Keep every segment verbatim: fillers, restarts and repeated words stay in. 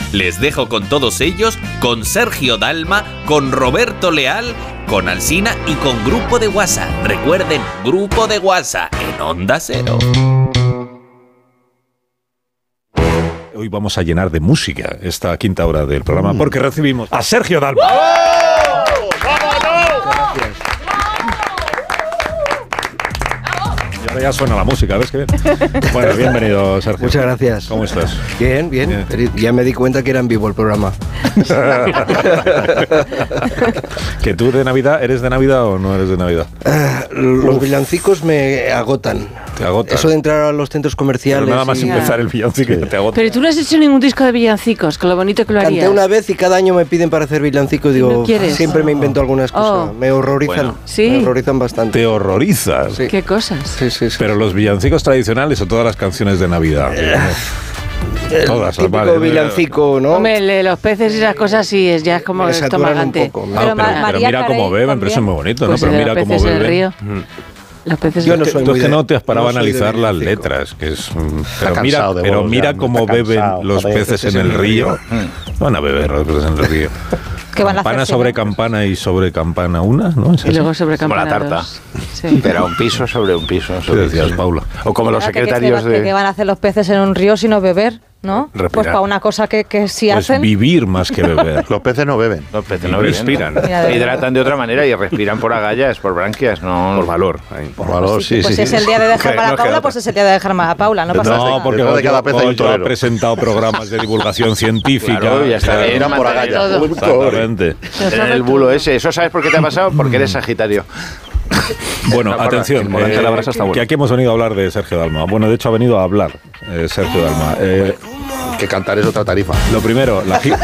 Les dejo con todos ellos, con Sergio Dalma, con Roberto Leal, con Alsina y con Grupo de WhatsApp. Recuerden, Grupo de WhatsApp en Onda Cero. Hoy vamos a llenar de música esta quinta hora del programa mm. porque recibimos a Sergio Dalma. ¡Oh! ¡Vámonos! Y ahora ya suena la música, ¿ves qué bien? Bueno, bienvenido, Sergio. Muchas gracias. ¿Cómo estás? Bien, bien, bien. Ya me di cuenta que era en vivo el programa. ¿Que tú de Navidad, eres de Navidad o no eres de Navidad? Uh, los Uf. villancicos me agotan. Te agotan. Eso de entrar a los centros comerciales. Pero nada más y... empezar el villancico sí. te agota. Pero tú no has hecho ningún disco de villancicos, con lo bonito que lo harías. Canté una vez y cada año me piden para hacer villancicos. Digo, ¿No siempre me invento algunas cosas. Oh. Me horrorizan. Bueno. ¿Sí? Me horrorizan bastante. ¿Te horrorizas? Sí. ¿Qué cosas? Sí, sí, sí. Pero los villancicos tradicionales o todas las canciones de Navidad. El todas, típico vale, villancico, ¿no? Hombre, el de los peces y esas cosas sí, es ya es como estomagante. Pero, ah, pero, pero mira cómo beben, pero eso es muy bonito, pues ¿no? Pero mira cómo peces beben. En el río. Mm. Los peces Yo no soy Tú es que de, no te has parado no a analizar las letras, que es pero mira, pero mira cómo beben los peces en el río. Van a beber los peces en el río. ¿Qué van a campana hacer, sobre ¿no? campana y sobre campana una, ¿no? Y luego sobre campana como la tarta. dos. Sí. Pero un piso sobre un piso. ¿Qué decías, Paula? O como los Espérate, secretarios que, que, de... que van a hacer los peces en un río sino beber, ¿no? Respirar. Pues para una cosa que, que sí Pues hacen. vivir más que beber. Los peces no beben. Los peces no respiran. Mira, de Se hidratan de otra manera y respiran por agallas, por branquias, no por valor. Ahí. Por valor, sí, pues sí. si es sí. el día de dejar mal a No Paula, queda pues es el día de dejar mal a Paula, no pasa No, nada. porque Detrás de cada Goyo, pez hay un Goyo ha torero. presentado programas de divulgación científica. Claro, ya está bien. Eran por agallas. Exactamente. En el bulo ese. ¿Eso sabes por qué te ha pasado? Porque eres Sagitario. Bueno, atención, el eh, de la brasa está bueno. que aquí hemos venido a hablar de Sergio Dalma. Bueno, de hecho ha venido a hablar eh, Sergio Dalma. Eh, Que cantar es otra tarifa. lo primero, la, que la,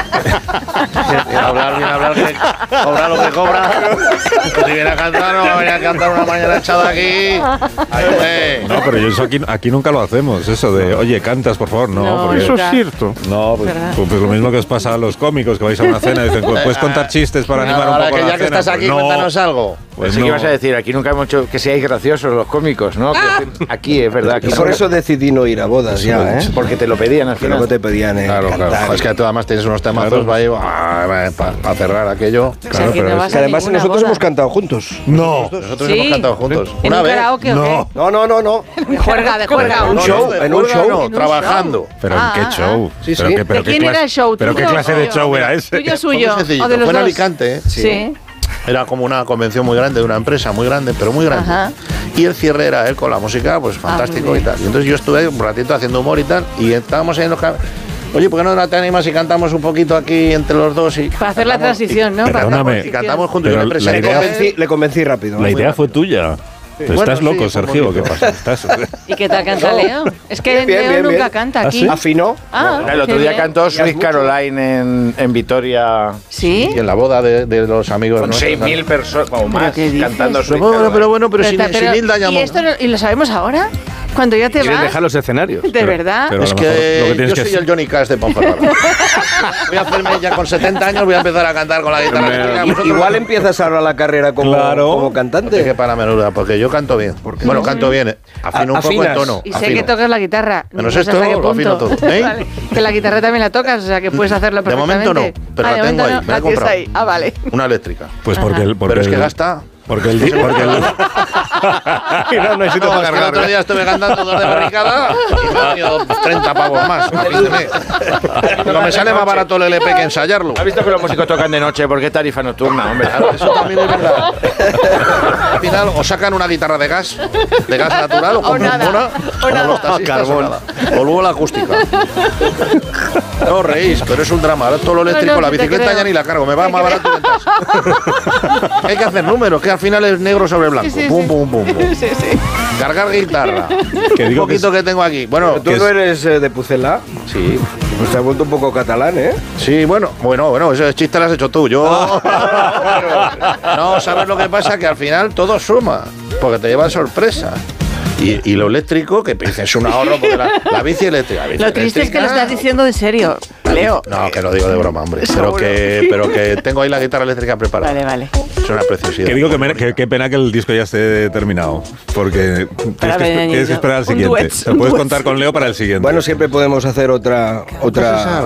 Viene a hablar, viene a hablar que cobra lo que cobra. Si viene a cantar, no va a venir a cantar una mañana echada aquí. Ay, no, pero yo eso aquí, aquí nunca lo hacemos, eso de, oye, cantas, por favor, no. No, porque, eso es cierto. No, pues, pues, pues lo mismo que os pasa a los cómicos, que vais a una cena y dicen, pues, ¿puedes contar chistes para animar un ahora poco que la ya que cena? estás aquí, Pues no. cuéntanos algo. Pues Pensé no. que ibas a decir, aquí nunca hemos hecho que seáis graciosos los cómicos, ¿no? Que aquí es verdad. Aquí Por no- eso decidí no ir a bodas ya, ¿eh? Porque te lo pedían al Que final. luego te pedían eh, Claro, cantar. claro. Es que tú además tienes unos temazos para cerrar aquello. O sea, que no vas Que a además ninguna nosotros boda. hemos cantado juntos. No. Nosotros Sí. hemos cantado juntos. ¿En Una un vez. karaoke o No. No, no, no, no. qué? De juerga, de juerga. Un No, show, no, de en un juerga show. no, En un trabajando. ¿Pero Ah, en qué show? sí, ¿Pero sí. qué, pero ¿De qué quién clase- era el show? ¿Pero qué ¿Tuyo clase o de yo? show era ese? Tuyo Fue suyo. muy sencillito. O de los Fue en dos. Alicante, ¿eh? Sí. Era como una convención muy grande de una empresa muy grande, pero muy grande. Ajá. Y el cierre era él con la música, pues fantástico muy y tal. Y entonces yo estuve un ratito haciendo humor y tal, y estábamos ahí en los cam- Oye, ¿por qué no te animas y cantamos un poquito aquí entre los dos? Y Para hacer la cantamos- transición, ¿no? Para Perdóname. hacer Y la cantamos transición. juntos. Pero Yo le la presenté Le idea- convencí, le convencí rápido. La idea fue tuya. Pero Bueno, estás sí, loco, fue Sergio, ¿qué bonito. pasa? Estás... ¿Y qué tal canta No. Leo? Es que Bien, bien, Leo bien, nunca bien. canta ¿Ah, aquí. sí? ¿Afinó? Ah, El otro qué día bien. cantó Ya es Sweet mucho. Caroline en, en Vitoria ¿Sí? Y en la boda de, de los amigos con nuestros, seis mil personas o más qué dices? cantando Sweet Pero bueno, Caroline. pero bueno, pero, sin, Pero- sin Hilda ¿Y llamó. esto lo, y lo sabemos ahora? Cuando ya te ¿Quieren vas. dejar los escenarios? ¿De verdad? pero- Es a lo mejor que, lo que tienes yo que soy hacer- el Johnny Cash de Ponferrada. Voy a hacerme ya con setenta años, voy a empezar a cantar con la guitarra eléctrica. I- Vosotros- Igual empiezas ahora la carrera como, Claro. como Porque cantante. para menuda, porque yo canto bien. Bueno, canto bien, eh. afino un A- poco en afinas. tono. Y sé afino. que tocas la guitarra. Menos No sé esto, hasta qué lo afino punto. todo. ¿Eh? Vale. Que la guitarra también la tocas, o sea que puedes hacerlo De perfectamente. momento no, pero Ah, la de tengo momento ahí, no, me la he la tienes comprado. ahí. Ah, vale. Una eléctrica. Pues porque el... Porque Pero es que el- gasta. Porque el... Porque el no, no hay sitio No, para es que el otro cargar. día estuve cantando dos de barricada y me han venido treinta pavos más. Entiéndeme. Digo, me sale más barato el L P que ensayarlo. ¿Has visto que los músicos tocan de noche? ¿Por qué tarifa nocturna, hombre? Claro, eso también es verdad. Al final o sacan una guitarra de gas, de gas natural, o O compran nada, una, o como nada. los taxistas, o nada. O luego la acústica. No os reís, pero es un drama. Ahora todo lo eléctrico, No, no, la te bicicleta creo. ya ni la cargo, me va más barato que el Hay que hacer números, que al final es negro sobre blanco. Sí, sí, pum, sí. pum, pum, pum. Sí, sí. Cargar guitarra. Que Un digo que poquito que, tengo aquí. Bueno, ¿Tú que no es- eres eh, de Pucela? sí. Pues te has vuelto un poco catalán, ¿eh? Sí, bueno, bueno, bueno, ese chiste lo has hecho tú. Yo. No, ¿sabes lo que pasa? Que al final todo suma, porque te llevan sorpresa. Y, y lo eléctrico, que es un ahorro, porque la, la bici eléctrica. la bici Lo triste es que lo eléctrica- estás diciendo en serio, Leo. No, que lo digo de broma, hombre. Pero Seguro. que, pero que tengo ahí la guitarra eléctrica preparada. Vale, vale. Es una preciosidad. Que digo que, me- que- qué pena que el disco ya esté terminado. Porque tienes que, ver, esper- tienes que esperar al un siguiente. duet, Te un puedes duet. contar con Leo para el siguiente. Bueno, siempre podemos hacer otra otra